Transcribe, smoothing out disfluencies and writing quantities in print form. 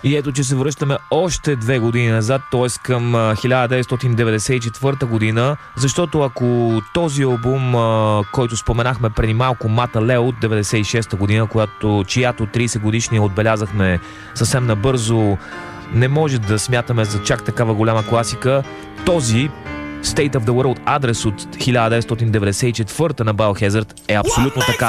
И ето, че се връщаме още 2 години назад, т.е. към 1994 година, защото ако този албум, който споменахме преди малко, Мата Лео от 96 година, чиято 30 годишния отбелязахме съвсем набързо, не може да смятаме за чак такава голяма класика, този State of the World адрес от 1994 на Biohazard е абсолютно така.